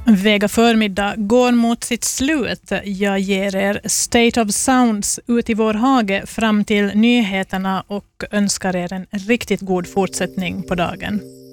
Vega förmiddag går mot sitt slut. Jag ger er State of Sounds ut i vår hage fram till nyheterna och önskar er en riktigt god fortsättning på dagen.